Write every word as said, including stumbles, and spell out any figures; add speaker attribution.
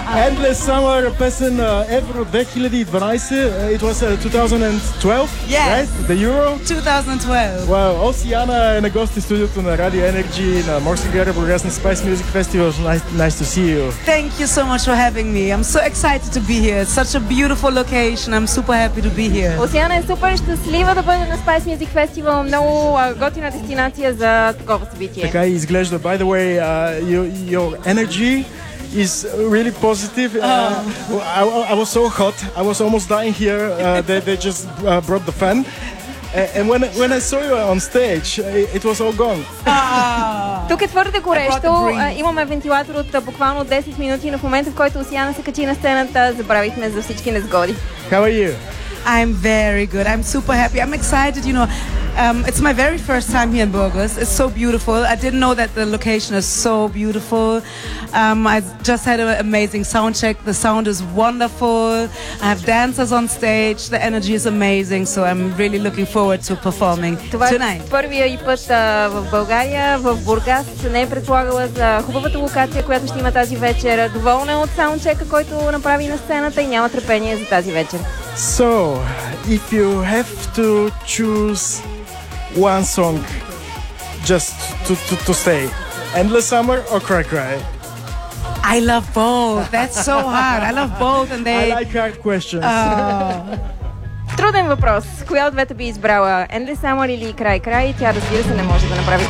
Speaker 1: Endless Summer, песен Евро две хиляди и дванадесет. It was uh, twenty twelve,
Speaker 2: Yes.
Speaker 1: right? The Euro.
Speaker 2: twenty twelve.
Speaker 1: Wow, Осияна е на гости в студиото на Radio Energy на Морски гара, Бургас на Spice Music Festival. Nice, nice to see you.
Speaker 2: Thank you so much for having me. I'm so excited to be here. It's such a beautiful location. I'm super happy to be here.
Speaker 3: Осияна е супер щастлива да бъде на Spice Music Festival. Много а, готина дестинация за такова събитие.
Speaker 1: Така и изглежда. By the way, uh, your, your energy is really positive. Uh, I, I was so hot. I was almost dying here. Uh, they, they just uh, brought the fan. And when, when I saw you on stage, it was all gone.
Speaker 3: Тук е твърде горещо. Имаме вентилатор от буквално десет минути, но в момента, в който Осияна се качи на сцената, забравихме за всички незгоди.
Speaker 1: How are you?
Speaker 2: I'm very good. I'm super happy. I'm excited, you know. Um, it's my very first time here in Burgos. It's so beautiful. I didn't know that the location is so beautiful. Um, I just had an amazing sound check. The sound is wonderful. I have dancers on stage. The energy is amazing. So I'm really looking forward to performing
Speaker 3: Това
Speaker 2: tonight.
Speaker 3: е първия и път а, в България, в Бургас. Не е предполагала за хубавата локация, която ще има тази вечер. Доволна е от саундчека, който направи на сцената и няма търпение за тази вечер.
Speaker 1: So, if you have to choose one song just to, to, to stay, Endless Summer or Cry Cry?
Speaker 2: I love both. That's so hard. I love both, and they.
Speaker 1: I like hard questions.
Speaker 2: Uh,
Speaker 3: Труден въпрос. Коя от двете би избрала? Endless Summer или Край Край? Тя, разбира се, не може да направи